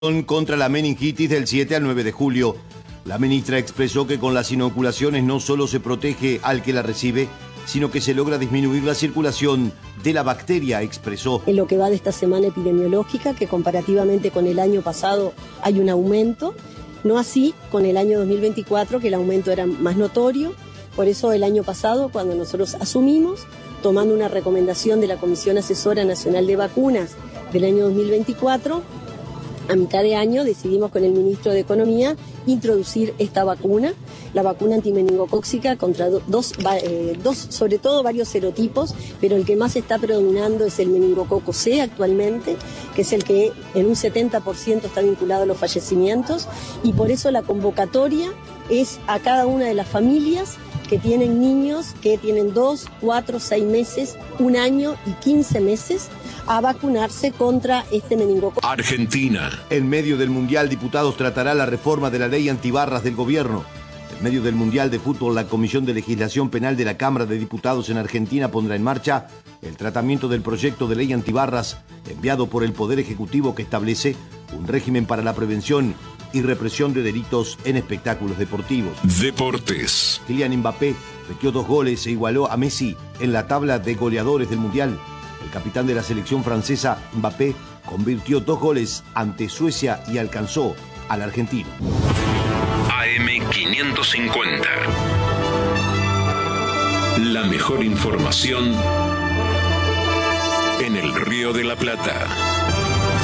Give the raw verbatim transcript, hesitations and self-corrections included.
Contra la meningitis del siete al nueve de julio. La ministra expresó que con las inoculaciones no solo se protege al que la recibe, sino que se logra disminuir la circulación de la bacteria, expresó. En lo que va de esta semana epidemiológica, que comparativamente con el año pasado hay un aumento, no así con el año dos mil veinticuatro, que el aumento era más notorio. Por eso el año pasado, cuando nosotros asumimos, tomando una recomendación de la Comisión Asesora Nacional de Vacunas del año dos mil veinticuatro, a mitad de año decidimos con el ministro de Economía introducir esta vacuna, la vacuna antimeningocócica contra dos, eh, dos, sobre todo varios serotipos, pero el que más está predominando es el meningococo C actualmente, que es el que en un setenta por ciento está vinculado a los fallecimientos, y por eso la convocatoria es a cada una de las familias que tienen niños que tienen dos, cuatro, seis meses, un año y quince meses, a vacunarse contra este meningococo. Argentina. En medio del Mundial, diputados tratará la reforma de la ley antibarras del gobierno. En medio del Mundial de Fútbol, la Comisión de Legislación Penal de la Cámara de Diputados en Argentina pondrá en marcha el tratamiento del proyecto de ley antibarras enviado por el Poder Ejecutivo que establece un régimen para la prevención y represión de delitos en espectáculos deportivos. Deportes. Kylian Mbappé metió dos goles e igualó a Messi en la tabla de goleadores del Mundial. El capitán de la selección francesa, Mbappé, convirtió dos goles ante Suecia y alcanzó al argentino. A M quinientos cincuenta. La mejor información en el Río de la Plata.